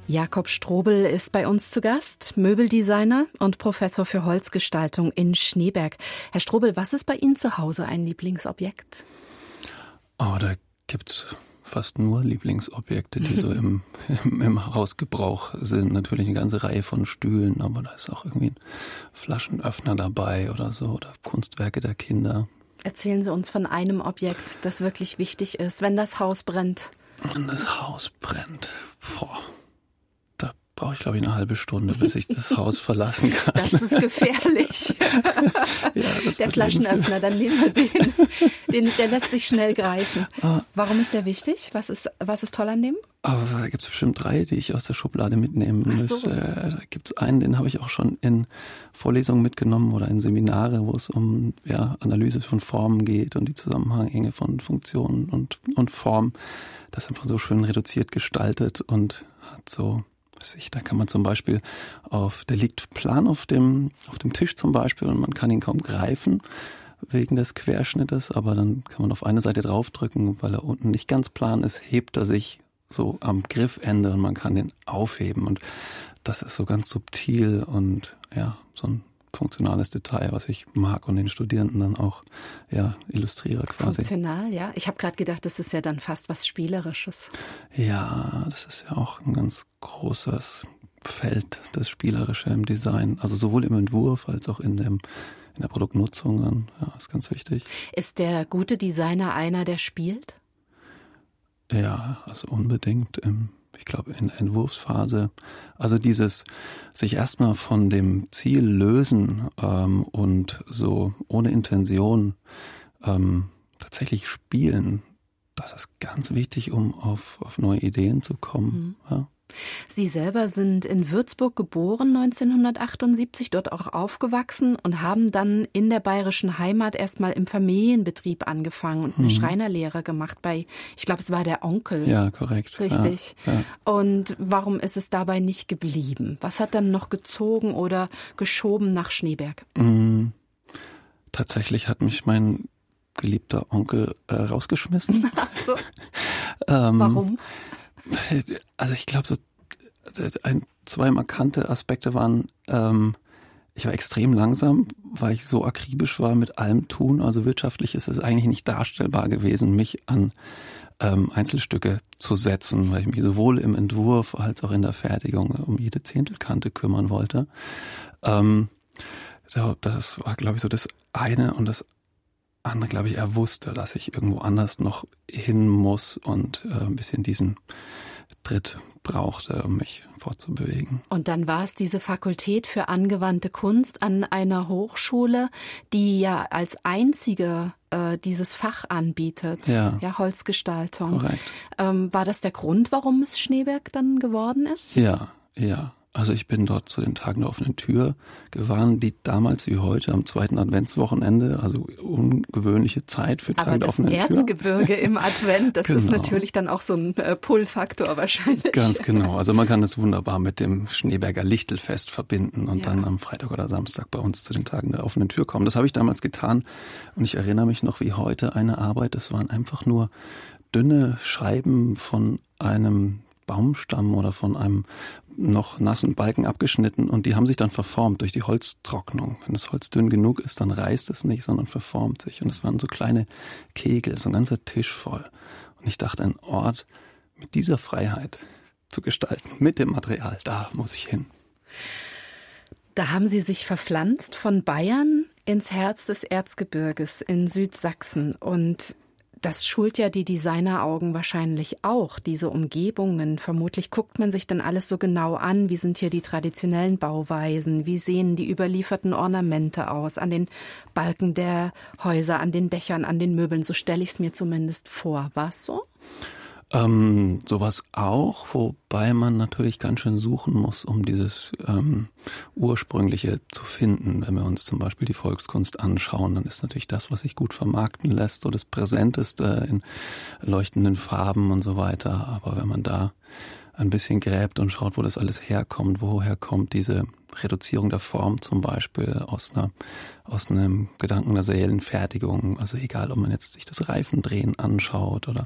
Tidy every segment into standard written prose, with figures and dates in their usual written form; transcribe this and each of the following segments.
Jakob Strobel ist bei uns zu Gast, Möbeldesigner und Professor für Holzgestaltung in Schneeberg. Herr Strobel, was ist bei Ihnen zu Hause ein Lieblingsobjekt? Oh, da gibt's fast nur Lieblingsobjekte, die so im Hausgebrauch sind. Natürlich eine ganze Reihe von Stühlen, aber da ist auch irgendwie ein Flaschenöffner dabei oder so, oder Kunstwerke der Kinder. Erzählen Sie uns von einem Objekt, das wirklich wichtig ist, wenn das Haus brennt. Wenn das Haus brennt, da brauche ich, glaube ich, eine halbe Stunde, bis ich das Haus verlassen kann. Das ist gefährlich. Ja, der Flaschenöffner, dann nehmen wir den. Der lässt sich schnell greifen. Warum ist der wichtig? Was ist toll an dem? Aber da gibt es bestimmt 3, die ich aus der Schublade mitnehmen müsste. Da gibt es einen, den habe ich auch schon in Vorlesungen mitgenommen oder in Seminare, wo es um Analyse von Formen geht und die Zusammenhänge von Funktionen und Form. Das ist einfach so schön reduziert gestaltet und hat so, da kann man zum Beispiel der liegt plan auf dem Tisch zum Beispiel und man kann ihn kaum greifen wegen des Querschnittes, aber dann kann man auf eine Seite draufdrücken, weil er unten nicht ganz plan ist, hebt er sich so am Griffende und man kann den aufheben und das ist so ganz subtil und so ein funktionales Detail, was ich mag und den Studierenden dann auch illustriere quasi. Funktional, ja. Ich habe gerade gedacht, das ist ja dann fast was Spielerisches. Ja, das ist ja auch ein ganz großes Feld, das Spielerische im Design. Also sowohl im Entwurf als auch in der Produktnutzung dann. Ja, ist ganz wichtig. Ist der gute Designer einer, der spielt? Ja, also unbedingt. Ich glaube, in der Entwurfsphase, also dieses sich erstmal von dem Ziel lösen und so ohne Intention tatsächlich spielen, das ist ganz wichtig, um auf neue Ideen zu kommen. Mhm. Ja. Sie selber sind in Würzburg geboren, 1978, dort auch aufgewachsen und haben dann in der bayerischen Heimat erstmal im Familienbetrieb angefangen und eine Schreinerlehre gemacht ich glaube, es war der Onkel. Ja, korrekt. Richtig. Ja. Und warum ist es dabei nicht geblieben? Was hat dann noch gezogen oder geschoben nach Schneeberg? Tatsächlich hat mich mein geliebter Onkel rausgeschmissen. Ach so. Warum? Also ich glaube, so 2 markante Aspekte waren, ich war extrem langsam, weil ich so akribisch war mit allem tun. Also wirtschaftlich ist es eigentlich nicht darstellbar gewesen, mich an Einzelstücke zu setzen, weil ich mich sowohl im Entwurf als auch in der Fertigung um jede Zehntelkante kümmern wollte. Das war, glaube ich, so das eine und das andere, glaube ich, er wusste, dass ich irgendwo anders noch hin muss und ein bisschen diesen Tritt brauchte, um mich fortzubewegen. Und dann war es diese Fakultät für angewandte Kunst an einer Hochschule, die ja als einzige dieses Fach anbietet, Holzgestaltung. Korrekt. War das der Grund, warum es Schneeberg dann geworden ist? Ja. Also ich bin dort zu den Tagen der offenen Tür gefahren, die damals wie heute am 2. Adventswochenende, also ungewöhnliche Zeit für Tage der offenen Tür. Aber das Erzgebirge im Advent, das ist natürlich dann auch so ein Pull-Faktor wahrscheinlich. Ganz genau, also man kann das wunderbar mit dem Schneeberger Lichtelfest verbinden und dann am Freitag oder Samstag bei uns zu den Tagen der offenen Tür kommen. Das habe ich damals getan und ich erinnere mich noch wie heute eine Arbeit, das waren einfach nur dünne Scheiben von einem Baumstamm oder von einem noch nassen Balken abgeschnitten und die haben sich dann verformt durch die Holztrocknung. Wenn das Holz dünn genug ist, dann reißt es nicht, sondern verformt sich. Und es waren so kleine Kegel, so ein ganzer Tisch voll. Und ich dachte, ein Ort mit dieser Freiheit zu gestalten, mit dem Material, da muss ich hin. Da haben Sie sich verpflanzt von Bayern ins Herz des Erzgebirges in Südsachsen und das schult ja die Designeraugen wahrscheinlich auch, diese Umgebungen. Vermutlich guckt man sich dann alles so genau an. Wie sind hier die traditionellen Bauweisen? Wie sehen die überlieferten Ornamente aus? An den Balken der Häuser, an den Dächern, an den Möbeln. So stelle ich es mir zumindest vor. War es so? Sowas auch, wobei man natürlich ganz schön suchen muss, um dieses Ursprüngliche zu finden. Wenn wir uns zum Beispiel die Volkskunst anschauen, dann ist natürlich das, was sich gut vermarkten lässt, so das Präsenteste in leuchtenden Farben und so weiter. Aber wenn man da ein bisschen gräbt und schaut, wo das alles herkommt, woher kommt diese Reduzierung der Form zum Beispiel aus einem Gedanken der Serienfertigung, also egal, ob man jetzt sich das Reifendrehen anschaut oder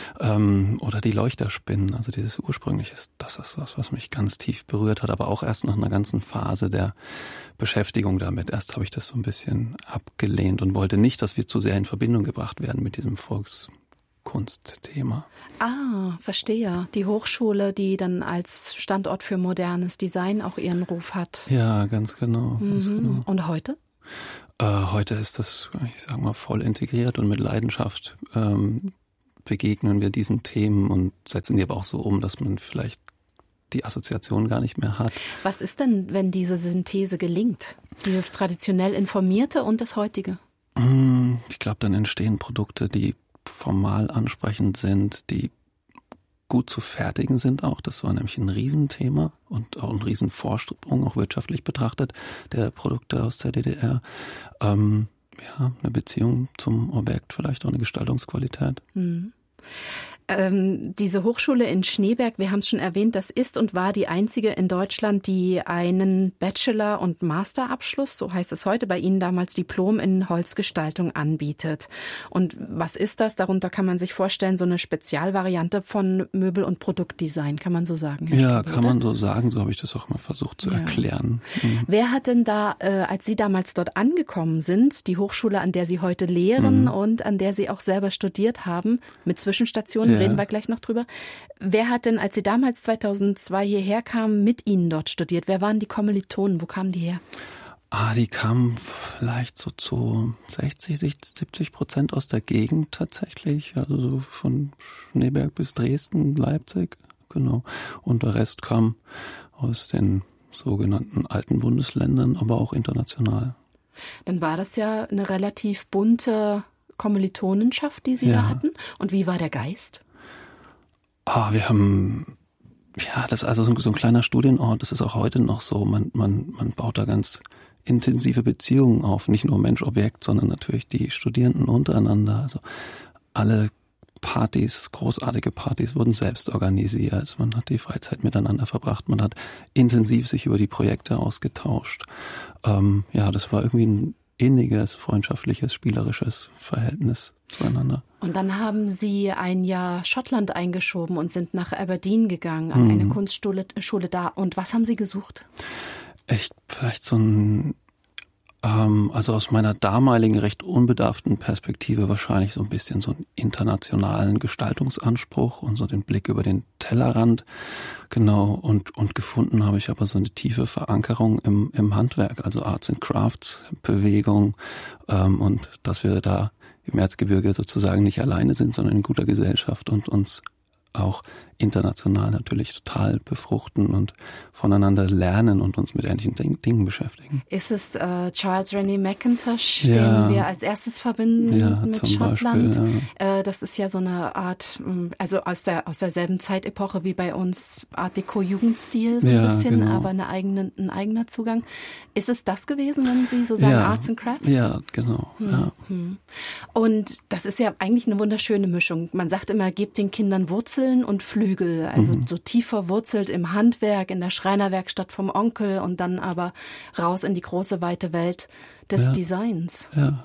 die Leuchterspinnen, also dieses Ursprüngliche, das ist was mich ganz tief berührt hat, aber auch erst nach einer ganzen Phase der Beschäftigung damit. Erst habe ich das so ein bisschen abgelehnt und wollte nicht, dass wir zu sehr in Verbindung gebracht werden mit diesem Volkskunstthema. Ah, verstehe. Die Hochschule, die dann als Standort für modernes Design auch ihren Ruf hat. Ja, ganz genau. Ganz genau. Und heute? Heute ist das, ich sage mal, voll integriert und mit Leidenschaft begegnen wir diesen Themen und setzen die aber auch so um, dass man vielleicht die Assoziation gar nicht mehr hat. Was ist denn, wenn diese Synthese gelingt? Dieses traditionell Informierte und das Heutige? Ich glaube, dann entstehen Produkte, die formal ansprechend sind, die gut zu fertigen sind auch. Das war nämlich ein Riesenthema und auch ein Riesenvorsprung, auch wirtschaftlich betrachtet, der Produkte aus der DDR. Eine Beziehung zum Objekt, vielleicht auch eine Gestaltungsqualität. Mhm. Diese Hochschule in Schneeberg, wir haben es schon erwähnt, das ist und war die einzige in Deutschland, die einen Bachelor- und Masterabschluss, so heißt es heute, bei Ihnen damals Diplom in Holzgestaltung anbietet. Und was ist das? Darunter kann man sich vorstellen, so eine Spezialvariante von Möbel- und Produktdesign, kann man so sagen? Ja, kann man so sagen, so habe ich das auch mal versucht zu erklären. Mhm. Wer hat denn da, als Sie damals dort angekommen sind, die Hochschule, an der Sie heute lehren und an der Sie auch selber studiert haben, mit Zwischenstationen, reden wir gleich noch drüber. Wer hat denn, als Sie damals 2002 hierher kamen, mit Ihnen dort studiert? Wer waren die Kommilitonen? Wo kamen die her? Die kamen vielleicht so zu 60-70% aus der Gegend tatsächlich. Also so von Schneeberg bis Dresden, Leipzig, genau. Und der Rest kam aus den sogenannten alten Bundesländern, aber auch international. Dann war das ja eine relativ bunte Kommilitonenschaft, die Sie da hatten. Und wie war der Geist? Wir haben, das ist also so ein kleiner Studienort, das ist auch heute noch so, man baut da ganz intensive Beziehungen auf, nicht nur Mensch-Objekt, sondern natürlich die Studierenden untereinander, also alle Partys, großartige Partys wurden selbst organisiert, man hat die Freizeit miteinander verbracht, man hat intensiv sich über die Projekte ausgetauscht, das war irgendwie ein inniges, freundschaftliches, spielerisches Verhältnis zueinander. Und dann haben Sie ein Jahr Schottland eingeschoben und sind nach Aberdeen gegangen, an eine Kunstschule da. Und was haben Sie gesucht? Vielleicht so ein, also aus meiner damaligen recht unbedarften Perspektive wahrscheinlich so ein bisschen so einen internationalen Gestaltungsanspruch und so den Blick über den Tellerrand. Genau, und gefunden habe ich aber so eine tiefe Verankerung im Handwerk, also Arts and Crafts Bewegung, und dass wir da im Erzgebirge sozusagen nicht alleine sind, sondern in guter Gesellschaft und uns auch international natürlich total befruchten und voneinander lernen und uns mit ähnlichen Dingen beschäftigen. Ist es Charles René Mackintosh, den wir als erstes verbinden mit Schottland? Beispiel, das ist ja so eine Art, also aus derselben Zeitepoche wie bei uns Art Deco Jugendstil so ein bisschen, genau. Aber ein eigener Zugang. Ist es das gewesen, wenn Sie so sagen, Arts and Crafts? Ja, genau. Ja. Und das ist ja eigentlich eine wunderschöne Mischung. Man sagt immer, gebt den Kindern Wurzeln und Flügel, also so tief verwurzelt im Handwerk, in der Schreinerwerkstatt vom Onkel und dann aber raus in die große, weite Welt des Designs. Ja,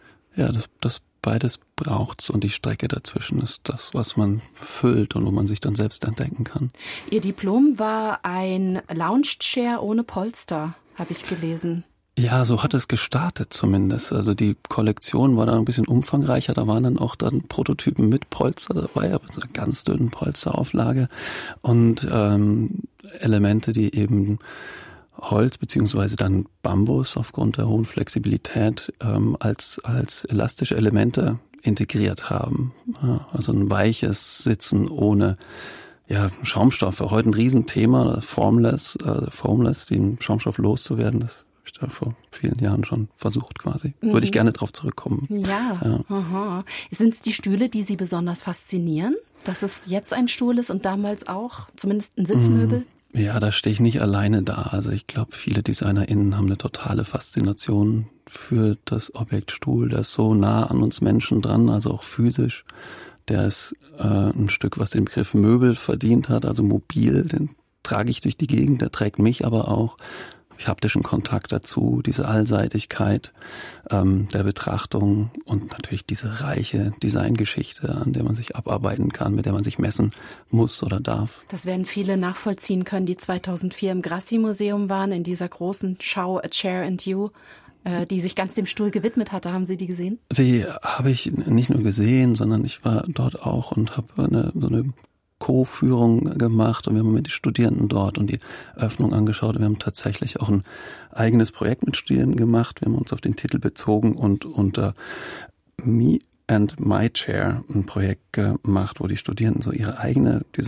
das beides braucht's und die Strecke dazwischen ist das, was man füllt und wo man sich dann selbst entdecken kann. Ihr Diplom war ein Lounge-Chair ohne Polster, habe ich gelesen. Ja, so hat es gestartet zumindest. Also die Kollektion war dann ein bisschen umfangreicher. Da waren dann auch Prototypen mit Polster dabei, aber so einer ganz dünnen Polsterauflage und Elemente, die eben Holz beziehungsweise dann Bambus aufgrund der hohen Flexibilität als elastische Elemente integriert haben. Also ein weiches Sitzen ohne Schaumstoffe. Heute ein Riesenthema, Formless, den Schaumstoff loszuwerden. Das habe ich da vor vielen Jahren schon versucht quasi. Würde ich gerne drauf zurückkommen. Ja. Aha. Sind es die Stühle, die Sie besonders faszinieren? Dass es jetzt ein Stuhl ist und damals auch, zumindest ein Sitzmöbel? Ja, da stehe ich nicht alleine da. Also ich glaube, viele DesignerInnen haben eine totale Faszination für das Objekt Stuhl. Der ist so nah an uns Menschen dran, also auch physisch, Der ist ein Stück, was den Begriff Möbel verdient hat, also mobil. Den trage ich durch die Gegend, der trägt mich aber auch. Ich haptischen Kontakt dazu, diese Allseitigkeit der Betrachtung und natürlich diese reiche Designgeschichte, an der man sich abarbeiten kann, mit der man sich messen muss oder darf. Das werden viele nachvollziehen können, die 2004 im Grassi-Museum waren, in dieser großen Schau A Chair and You, die sich ganz dem Stuhl gewidmet hatte. Haben Sie die gesehen? Sie habe ich nicht nur gesehen, sondern ich war dort auch und habe so eine Co-Führung gemacht und wir haben mit den Studierenden dort und die Öffnung angeschaut. Wir haben tatsächlich auch ein eigenes Projekt mit Studierenden gemacht. Wir haben uns auf den Titel bezogen und unter Me and My Chair ein Projekt gemacht, wo die Studierenden so ihre eigene